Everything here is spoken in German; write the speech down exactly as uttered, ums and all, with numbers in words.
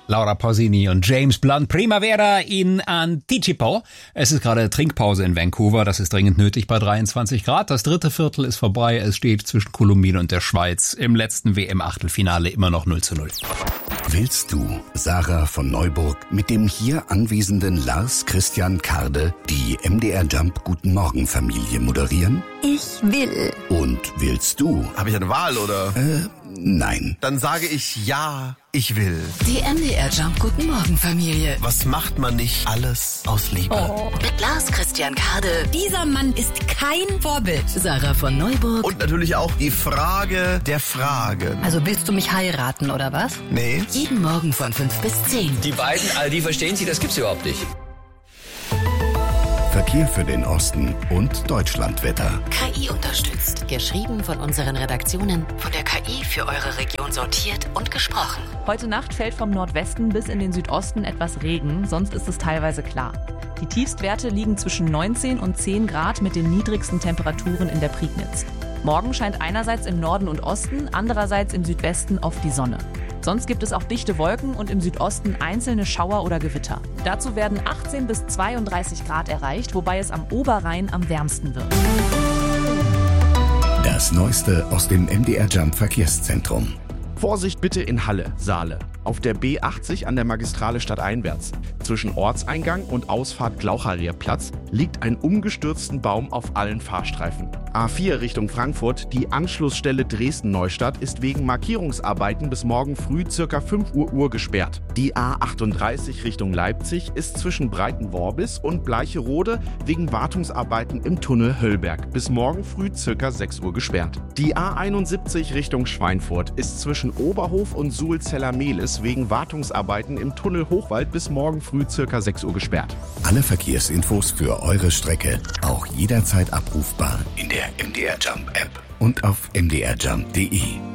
Laura Pausini und James Blunt. Primavera in Anticipo. Es ist gerade Trinkpause in Vancouver. Das ist dringend nötig bei dreiundzwanzig Grad. Das dritte Viertel ist vorbei. Es steht zwischen Kolumbien und der Schweiz im letzten W M-Achtelfinale immer noch null zu null. Willst du, Sarah von Neuburg, mit dem hier anwesenden Lars Christian Karde die M D R Jump Guten Morgen Familie moderieren? Ich will. Und willst du? Habe ich eine Wahl, oder? Äh, nein. Dann sage ich ja, ich will. Die M D R Jump Guten Morgen Familie. Was macht man nicht alles aus Liebe? Oh. Mit Lars Christian Karde. Dieser Mann ist kein Vorbild. Sarah von Neuburg. Und natürlich auch die Frage der Fragen. Also willst du mich heiraten, oder was? Nee. Jeden Morgen von fünf bis zehn. Die beiden, all die verstehen Sie, das gibt's überhaupt nicht. Verkehr für den Osten und Deutschlandwetter. K I unterstützt. Geschrieben von unseren Redaktionen. Von der K I für eure Region sortiert und gesprochen. Heute Nacht fällt vom Nordwesten bis in den Südosten etwas Regen, sonst ist es teilweise klar. Die Tiefstwerte liegen zwischen neunzehn und zehn Grad mit den niedrigsten Temperaturen in der Prignitz. Morgen scheint einerseits im Norden und Osten, andererseits im Südwesten oft die Sonne. Sonst gibt es auch dichte Wolken und im Südosten einzelne Schauer oder Gewitter. Dazu werden achtzehn bis zweiunddreißig Grad erreicht, wobei es am Oberrhein am wärmsten wird. Das Neueste aus dem M D R Jump Verkehrszentrum. Vorsicht bitte in Halle, Saale. Auf der B achtzig an der Magistrale stadteinwärts. Zwischen Ortseingang und Ausfahrt Glaucharierplatz liegt ein umgestürzten Baum auf allen Fahrstreifen. A vier Richtung Frankfurt, die Anschlussstelle Dresden-Neustadt, ist wegen Markierungsarbeiten bis morgen früh ca. fünf Uhr gesperrt. Die A achtunddreißig Richtung Leipzig ist zwischen Breitenworbis und Bleicherode wegen Wartungsarbeiten im Tunnel Höllberg bis morgen früh ca. sechs Uhr gesperrt. Die A einundsiebzig Richtung Schweinfurt ist zwischen Oberhof und Suhlzeller-Mehlis wegen Wartungsarbeiten im Tunnel Hochwald bis morgen früh ca. sechs Uhr gesperrt. Alle Verkehrsinfos für eure Strecke auch jederzeit abrufbar in der M D R Jump App und auf m d r jump punkt d e.